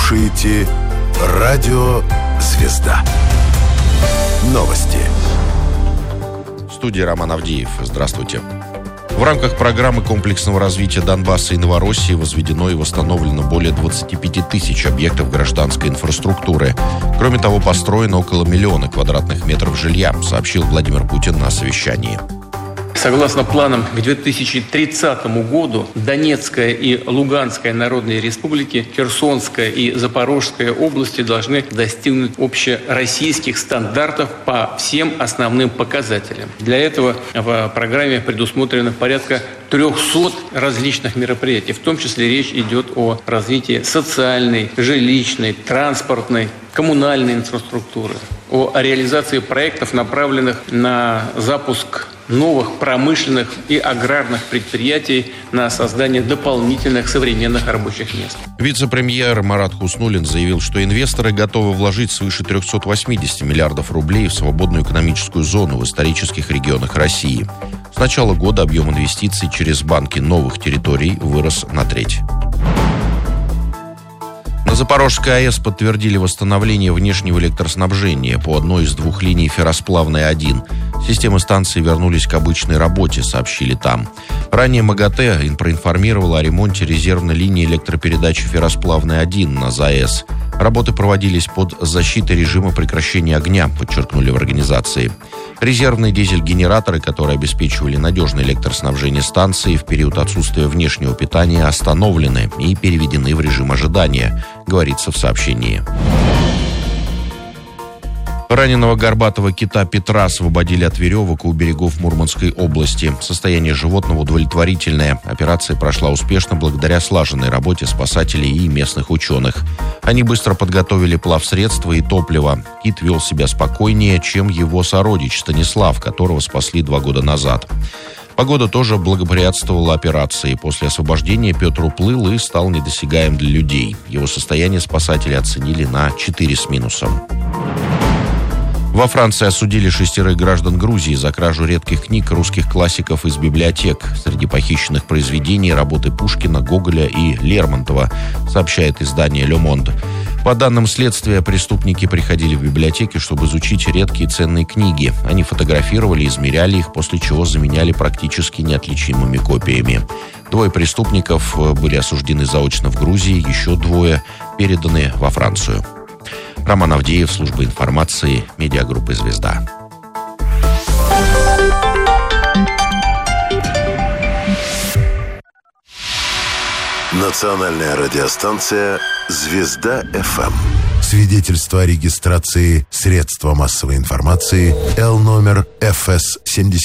слушаете «Радио Звезда». Новости. В студии Роман Авдеев. Здравствуйте. В рамках программы комплексного развития Донбасса и Новороссии возведено и восстановлено более 25 тысяч объектов гражданской инфраструктуры. Кроме того, построено около 1 миллиона квадратных метров жилья, сообщил Владимир Путин на совещании. Согласно планам к 2030 году Донецкая и Луганская народные республики, Херсонская и Запорожская области должны достигнуть общероссийских стандартов по всем основным показателям. Для этого в программе предусмотрено порядка 300 различных мероприятий. В том числе речь идет о развитии социальной, жилищной, транспортной, коммунальной инфраструктуры, о реализации проектов, направленных на запуск новых промышленных и аграрных предприятий, на создание дополнительных современных рабочих мест. Вице-премьер Марат Хуснуллин заявил, что инвесторы готовы вложить свыше 380 миллиардов рублей в свободную экономическую зону в исторических регионах России. С начала года объем инвестиций через банки новых территорий вырос на треть. На Запорожской АЭС подтвердили восстановление внешнего электроснабжения по одной из двух линий Ферросплавной-1. Системы станции вернулись к обычной работе, сообщили там. Ранее МАГАТЭ проинформировала о ремонте резервной линии электропередачи Ферросплавной-1 на ЗАЭС. Работы проводились под защитой режима прекращения огня, подчеркнули в организации. Резервные дизель-генераторы, которые обеспечивали надежное электроснабжение станции в период отсутствия внешнего питания, остановлены и переведены в режим ожидания, говорится в сообщении. Раненого горбатого кита Петра освободили от веревок у берегов Мурманской области. Состояние животного удовлетворительное. Операция прошла успешно благодаря слаженной работе спасателей и местных ученых. Они быстро подготовили плавсредства и топливо. Кит вел себя спокойнее, чем его сородич Станислав, которого спасли 2 года назад. Погода тоже благоприятствовала операции. После освобождения Петр уплыл и стал недосягаем для людей. Его состояние спасатели оценили на 4 с минусом. Во Франции осудили 6 граждан Грузии за кражу редких книг русских классиков из библиотек. Среди похищенных произведений работы Пушкина, Гоголя и Лермонтова, сообщает издание «Ле Монд». По данным следствия, преступники приходили в библиотеки, чтобы изучить редкие ценные книги. Они фотографировали, измеряли их, после чего заменяли практически неотличимыми копиями. 2 преступников были осуждены заочно в Грузии, еще 2 переданы во Францию. Роман Авдеев, служба информации, медиагруппы «Звезда». Национальная радиостанция «Звезда-ФМ». Свидетельство о регистрации средства массовой информации Л-номер ФС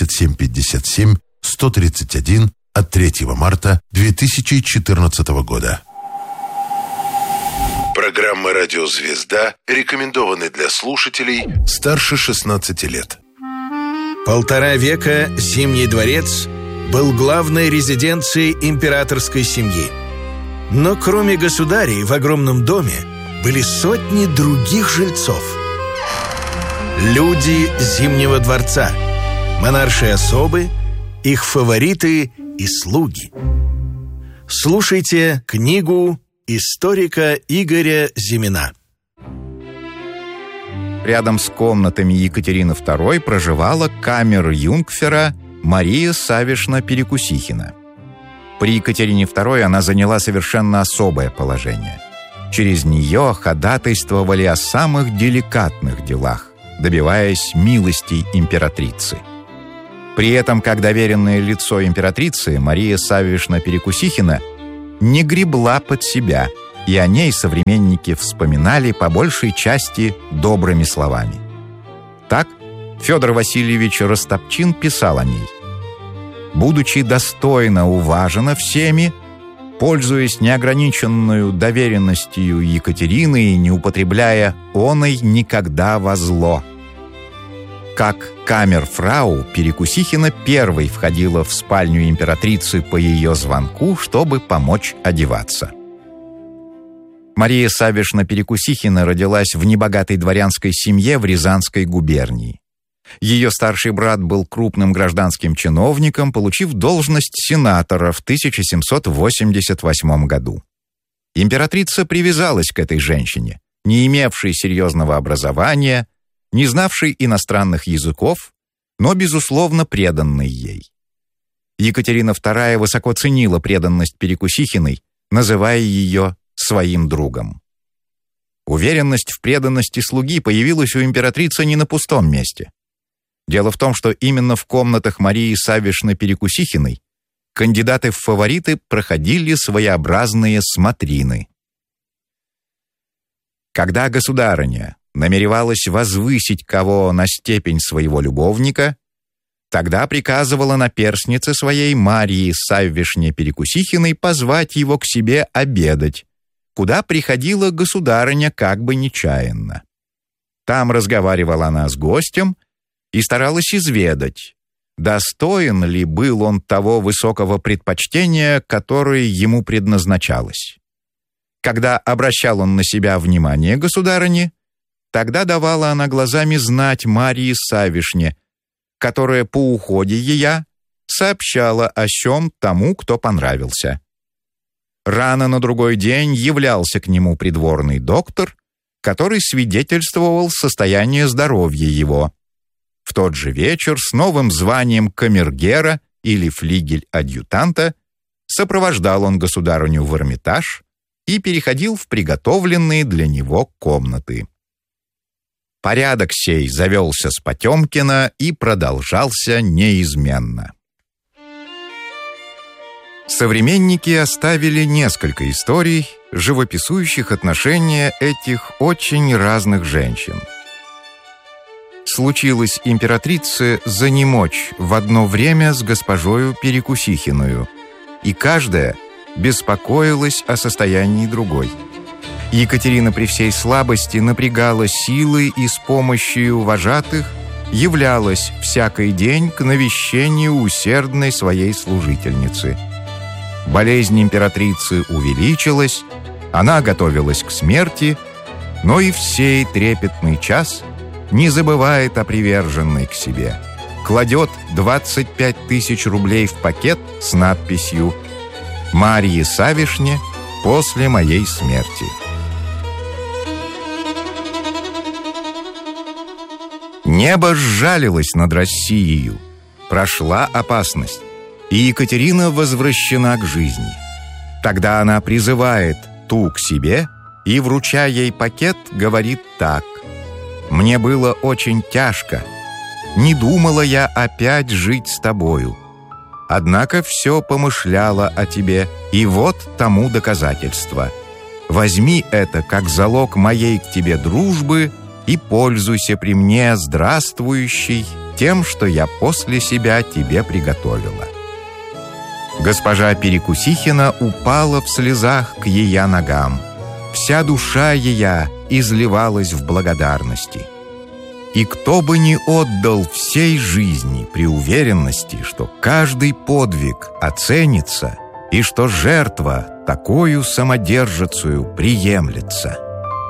7757-131 от 3 марта 2014 года. Программа «Радио Звезда» рекомендованы для слушателей старше 16 лет. 1,5 века Зимний дворец был главной резиденцией императорской семьи. Но кроме государей в огромном доме были сотни других жильцов. Люди Зимнего дворца, монаршие особы, их фавориты и слуги. Слушайте книгу историка Игоря Зимина. Рядом с комнатами Екатерины II проживала камер-юнгфера Мария Савишна Перекусихина. При Екатерине II она заняла совершенно особое положение. Через нее ходатайствовали о самых деликатных делах, добиваясь милостей императрицы. При этом, как доверенное лицо императрицы, Мария Савишна Перекусихина не гребла под себя, и о ней современники вспоминали по большей части добрыми словами. Так Федор Васильевич Растопчин писал о ней: «Будучи достойно уважена всеми, пользуясь неограниченную доверенностью Екатерины и не употребляя оной никогда во зло». Как камерфрау Перекусихина первой входила в спальню императрицы по ее звонку, чтобы помочь одеваться. Мария Савишна Перекусихина родилась в небогатой дворянской семье в Рязанской губернии. Ее старший брат был крупным гражданским чиновником, получив должность сенатора в 1788 году. Императрица привязалась к этой женщине, не имевшей серьезного образования, не знавшей иностранных языков, но, безусловно, преданной ей. Екатерина II высоко ценила преданность Перекусихиной, называя ее своим другом. Уверенность в преданности слуги появилась у императрицы не на пустом месте. Дело в том, что именно в комнатах Марии Савишны Перекусихиной кандидаты в фавориты проходили своеобразные смотрины. Когда государыня намеревалась возвысить кого на степень своего любовника, тогда приказывала наперснице своей Марии Савишне Перекусихиной позвать его к себе обедать, куда приходила государыня как бы нечаянно. Там разговаривала она с гостем и старалась изведать, достоин ли был он того высокого предпочтения, которое ему предназначалось. Когда обращал он на себя внимание государыни, тогда давала она глазами знать Марии Савишне, которая по уходе ея сообщала о сём тому, кто понравился. Рано на другой день являлся к нему придворный доктор, который свидетельствовал состояние здоровья его. В тот же вечер с новым званием камергера или флигель-адъютанта сопровождал он государыню в Эрмитаж и переходил в приготовленные для него комнаты. Порядок сей завелся с Потемкина и продолжался неизменно. Современники оставили несколько историй, живописующих отношения этих очень разных женщин. Случилось императрице занемочь в одно время с госпожою Перекусихиною, и каждая беспокоилась о состоянии другой. Екатерина при всей слабости напрягала силы и с помощью вожатых являлась всякий день к навещению усердной своей служительницы. Болезнь императрицы увеличилась, она готовилась к смерти, но и в сей трепетный час не забывает о приверженной к себе. Кладет 25 тысяч рублей в пакет с надписью «Марии Савишне после моей смерти». Небо сжалилось над Россией, прошла опасность, и Екатерина возвращена к жизни. Тогда она призывает ту к себе и, вручая ей пакет, говорит так: «Мне было очень тяжко, не думала я опять жить с тобою. Однако все помышляла о тебе, и вот тому доказательство. Возьми это как залог моей к тебе дружбы и пользуйся при мне здравствующей тем, что я после себя тебе приготовила». Госпожа Перекусихина упала в слезах к ея ногам. Вся душа ея изливалась в благодарности. И кто бы ни отдал всей жизни при уверенности, что каждый подвиг оценится и что жертва такою самодержицею приемлется.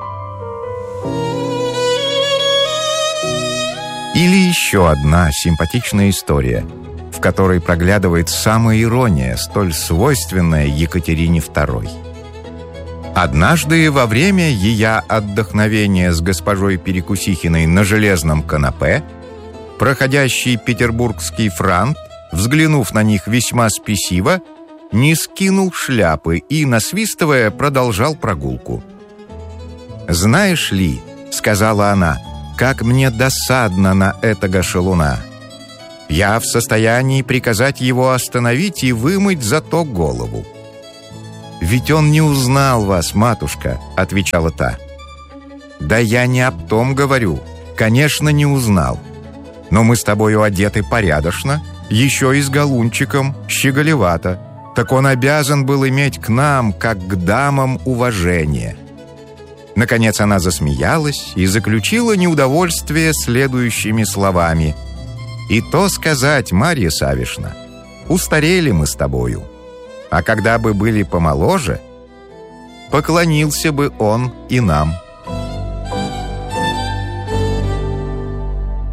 Или еще одна симпатичная история, в которой проглядывает самая ирония, столь свойственная Екатерине II. Однажды во время ея отдохновения с госпожой Перекусихиной на железном канапе, проходящий петербургский франт, взглянув на них весьма спесиво, не скинул шляпы и, насвистывая, продолжал прогулку. «Знаешь ли, — сказала она, — как мне досадно на этого шалуна. Я в состоянии приказать его остановить и вымыть зато голову». «Ведь он не узнал вас, матушка», — отвечала та. «Да я не об том говорю. Конечно, не узнал. Но мы с тобою одеты порядочно, еще и с галунчиком, щеголевато. Так он обязан был иметь к нам, как к дамам, уважение». Наконец она засмеялась и заключила неудовольствие следующими словами: «И то сказать, Марья Савишна, устарели мы с тобою. А когда бы были помоложе, поклонился бы он и нам».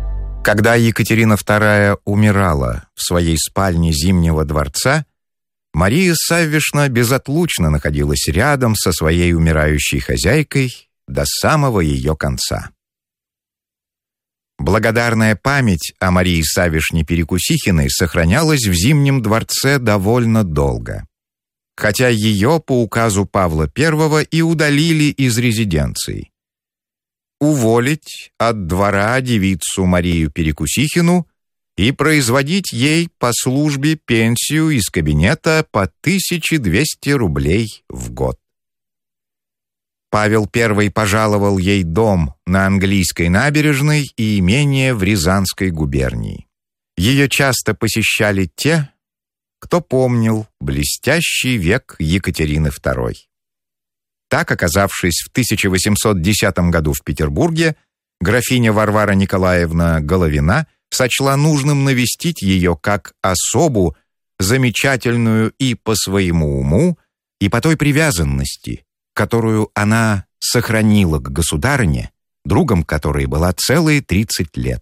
Когда Екатерина II умирала в своей спальне Зимнего дворца, Мария Саввишна безотлучно находилась рядом со своей умирающей хозяйкой до самого ее конца. Благодарная память о Марии Саввишне Перекусихиной сохранялась в Зимнем дворце довольно долго, хотя ее по указу Павла I и удалили из резиденции. Уволить от двора девицу Марию Перекусихину и производить ей по службе пенсию из кабинета по 1200 рублей в год. Павел I пожаловал ей дом на Английской набережной и имение в Рязанской губернии. Ее часто посещали те, кто помнил блестящий век Екатерины II. Так, оказавшись в 1810 году в Петербурге, графиня Варвара Николаевна Головина сочла нужным навестить ее как особу, замечательную и по своему уму, и по той привязанности, которую она сохранила к государыне, другом которой была целые 30 лет.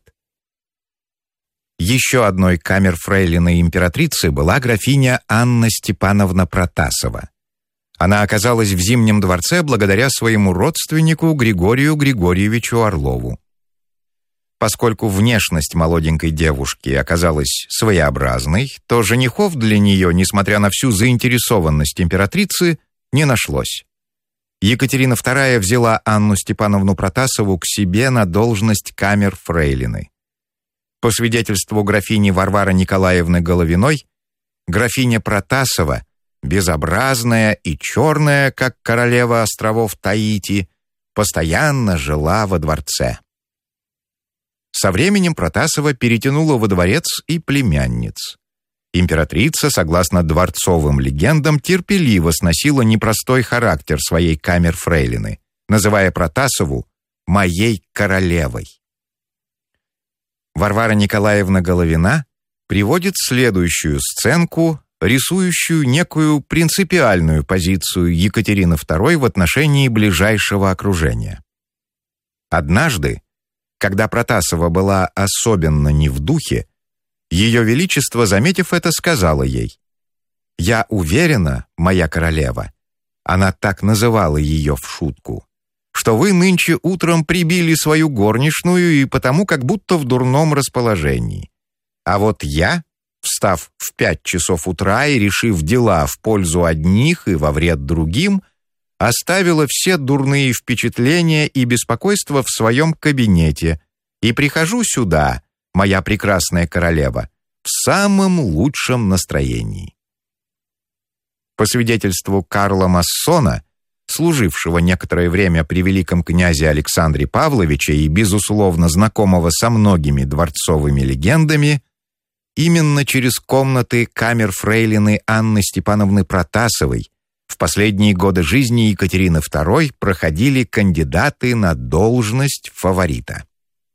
Еще одной камерфрейлиной императрицы была графиня Анна Степановна Протасова. Она оказалась в Зимнем дворце благодаря своему родственнику Григорию Григорьевичу Орлову. Поскольку внешность молоденькой девушки оказалась своеобразной, то женихов для нее, несмотря на всю заинтересованность императрицы, не нашлось. Екатерина II взяла Анну Степановну Протасову к себе на должность камерфрейлины. По свидетельству графини Варвары Николаевны Головиной, графиня Протасова, безобразная и черная, как королева островов Таити, постоянно жила во дворце. Со временем Протасова перетянула во дворец и племянниц. Императрица, согласно дворцовым легендам, терпеливо сносила непростой характер своей камерфрейлины, называя Протасову «моей королевой». Варвара Николаевна Головина приводит следующую сценку, рисующую некую принципиальную позицию Екатерины II в отношении ближайшего окружения. Однажды, когда Протасова была особенно не в духе, Ее Величество, заметив это, сказала ей: «Я уверена, моя королева», она так называла ее в шутку, «что вы нынче утром прибили свою горничную и потому как будто в дурном расположении. А вот я, встав в 5 часов утра и решив дела в пользу одних и во вред другим, оставила все дурные впечатления и беспокойство в своем кабинете и прихожу сюда, моя прекрасная королева, в самом лучшем настроении». По свидетельству Карла Массона, служившего некоторое время при великом князе Александре Павловиче и, безусловно, знакомого со многими дворцовыми легендами, именно через комнаты камерфрейлины Анны Степановны Протасовой в последние годы жизни Екатерины II проходили кандидаты на должность фаворита.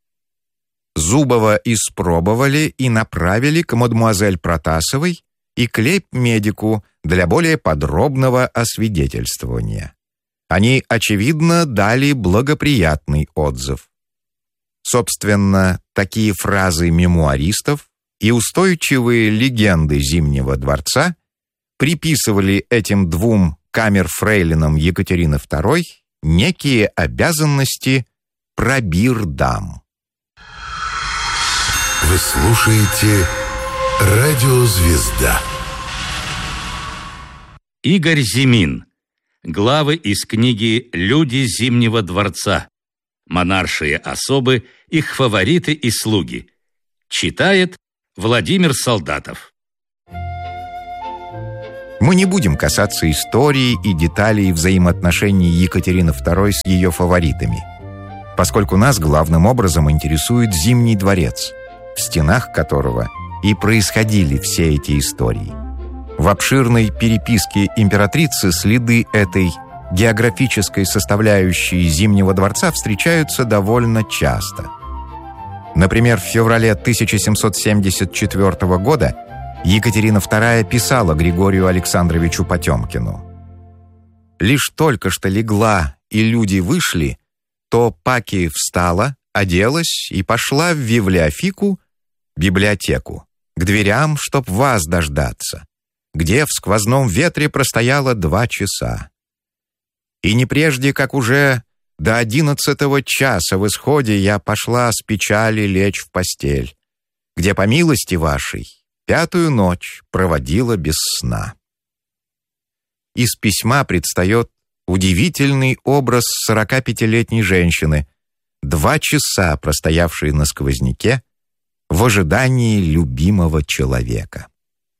Зубова испробовали и направили к мадемуазель Протасовой и к лейб-медику для более подробного освидетельствования. Они, очевидно, дали благоприятный отзыв. Собственно, такие фразы мемуаристов и устойчивые легенды Зимнего дворца приписывали этим двум камерфрейлинам Екатерины II некие обязанности пробир-дам. Вы слушаете «Радио Звезда». Игорь Зимин. Главы из книги «Люди Зимнего дворца. Монаршие особы, их фавориты и слуги». Читает Владимир Солдатов. Мы не будем касаться истории и деталей взаимоотношений Екатерины II с ее фаворитами, поскольку нас главным образом интересует Зимний дворец, в стенах которого и происходили все эти истории. В обширной переписке императрицы следы этой географической составляющей Зимнего дворца встречаются довольно часто. Например, в феврале 1774 года Екатерина II писала Григорию Александровичу Потемкину: «Лишь только что легла, и люди вышли, то Паки встала, оделась и пошла в библиотеку, к дверям, чтоб вас дождаться. где в сквозном ветре простояла 2 часа. И не прежде, как уже до 11 часа в исходе я пошла с печали лечь в постель, где, по милости вашей, 5-ю ночь проводила без сна. Из письма предстает удивительный образ 45-летней женщины, 2 часа простоявшей на сквозняке в ожидании любимого человека.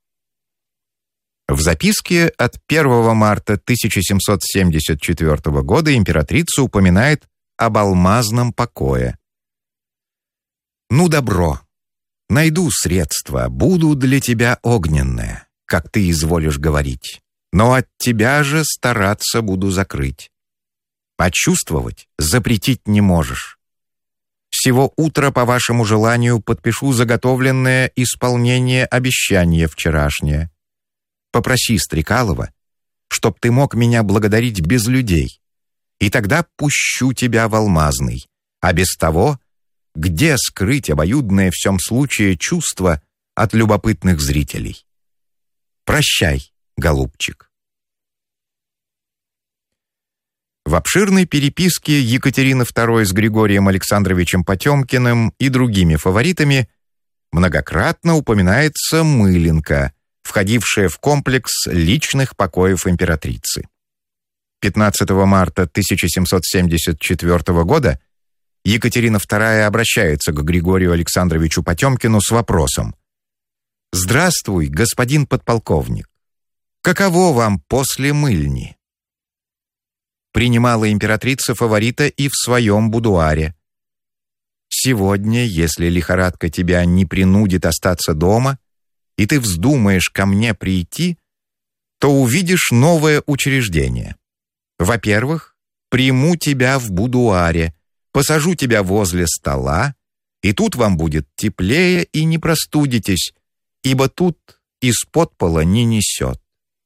В записке от 1 марта 1774 года императрица упоминает об алмазном покое. «Ну, добро, найду средства, буду для тебя огненная, как ты изволишь говорить, но от тебя же стараться буду закрыть. Почувствовать запретить не можешь. Всего утра по вашему желанию подпишу заготовленное исполнение обещания вчерашнее. Попроси Стрекалова, чтоб ты мог меня благодарить без людей, и тогда пущу тебя в Алмазный, а без того, где скрыть обоюдное в всем случае чувство от любопытных зрителей? Прощай, голубчик». В обширной переписке Екатерины II с Григорием Александровичем Потемкиным и другими фаворитами многократно упоминается Мыленко, входившая в комплекс личных покоев императрицы. 15 марта 1774 года Екатерина II обращается к Григорию Александровичу Потемкину с вопросом: «Здравствуй, господин подполковник. Каково вам после мыльни?» Принимала императрица фаворита и в своем будуаре. «Сегодня, если лихорадка тебя не принудит остаться дома, и ты вздумаешь ко мне прийти, то увидишь новое учреждение. Во-первых, приму тебя в будуаре, посажу тебя возле стола, и тут вам будет теплее и не простудитесь, ибо тут из-под пола не несет».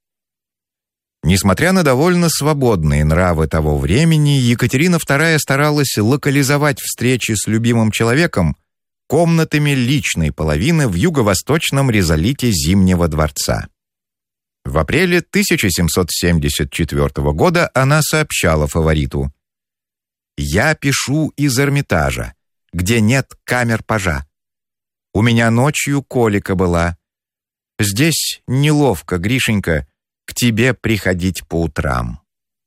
Несмотря на довольно свободные нравы того времени, Екатерина II старалась локализовать встречи с любимым человеком комнатами личной половины в юго-восточном резолите Зимнего дворца. В апреле 1774 года она сообщала фавориту: «Я пишу из Эрмитажа, где нет камер пажа. У меня ночью колика была. Здесь неловко, Гришенька, к тебе приходить по утрам».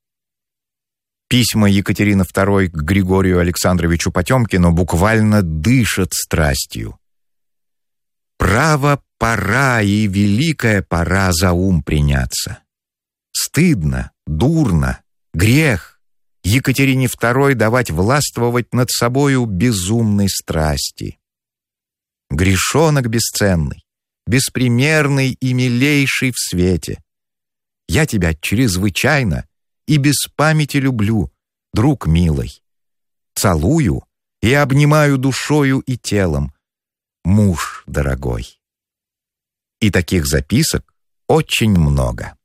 Письма Екатерины II к Григорию Александровичу Потемкину буквально дышат страстью. «Право, пора и великая пора за ум приняться. Стыдно, дурно, грех Екатерине II давать властвовать над собою безумной страсти. Грешонок бесценный, беспримерный и милейший в свете. Я тебя чрезвычайно и без памяти люблю, друг милый. Целую и обнимаю душою и телом, муж дорогой». И таких записок очень много.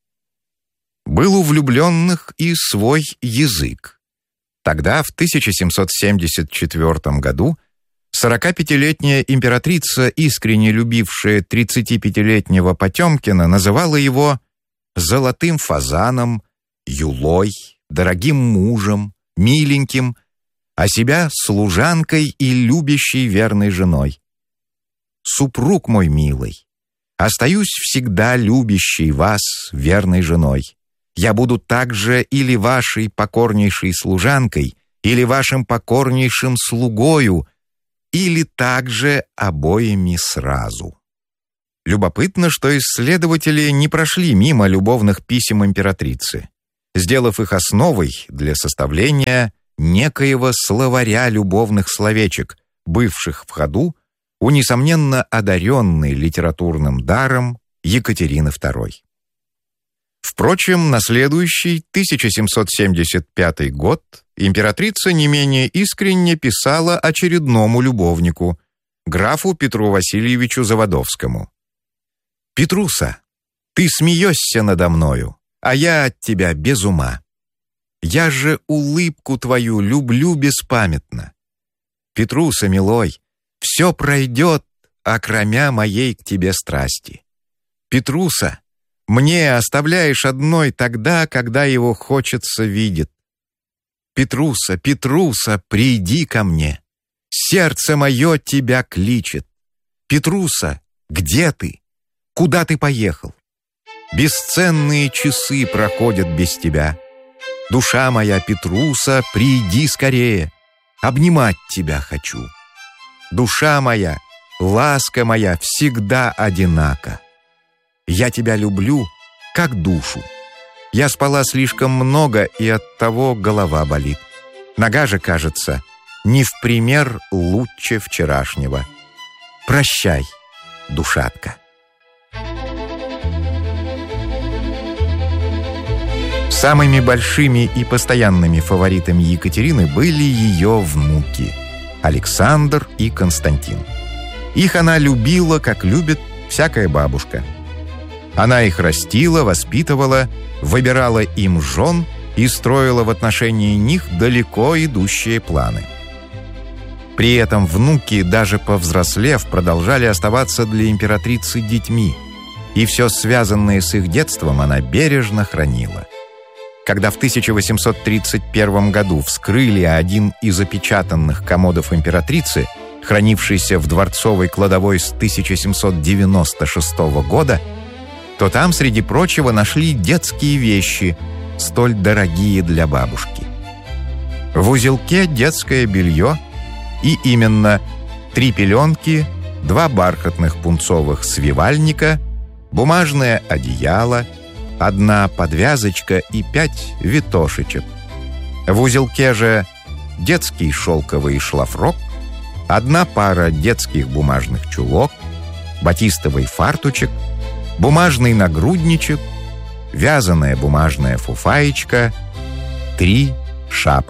Был у влюбленных и свой язык. Тогда, в 1774 году, 45-летняя императрица, искренне любившая 35-летнего Потемкина, называла его золотым фазаном, юлой, дорогим мужем, миленьким, а себя служанкой и любящей верной женой. «Супруг мой милый, остаюсь всегда любящей вас верной женой. Я буду также или вашей покорнейшей служанкой, или вашим покорнейшим слугою, или также обоими сразу». Любопытно, что исследователи не прошли мимо любовных писем императрицы, сделав их основой для составления некоего словаря любовных словечек, бывших в ходу у несомненно одаренной литературным даром Екатерины II. Впрочем, на следующий 1775 год императрица не менее искренне писала очередному любовнику, графу Петру Васильевичу Заводовскому: «Петруса, ты смеешься надо мною, а я от тебя без ума. Я же улыбку твою люблю беспамятно. Петруса, милой, все пройдет, окромя моей к тебе страсти. Петруса, Мне оставляешь одной тогда, когда его хочется видеть. Петруса, Петруса, приди ко мне. Сердце мое тебя кличет. Петруса, где ты? Куда ты поехал? Бесценные часы проходят без тебя. Душа моя, Петруса, приди скорее. Обнимать тебя хочу. Душа моя, ласка моя всегда одинака. Я тебя люблю, как душу. Я спала слишком много, и оттого голова болит. Нога же, кажется, не в пример лучше вчерашнего. Прощай, душатка. Самыми большими и постоянными фаворитами Екатерины были ее внуки Александр и Константин. Их она любила, как любит всякая бабушка. Она их растила, воспитывала, выбирала им жен и строила в отношении них далеко идущие планы. При этом внуки, даже повзрослев, продолжали оставаться для императрицы детьми, и все связанное с их детством она бережно хранила. Когда в 1831 году вскрыли один из опечатанных комодов императрицы, хранившийся в дворцовой кладовой с 1796 года, то там, среди прочего, нашли детские вещи, столь дорогие для бабушки. В узелке детское белье, и именно 3 пеленки, 2 бархатных пунцовых свивальника, бумажное одеяло, 1 подвязочка и 5 витошечек. В узелке же детский шелковый шлафрок, 1 пара детских бумажных чулок, батистовый фартучек, бумажный нагрудничек, вязаная бумажная фуфаечка, 3 шапочки.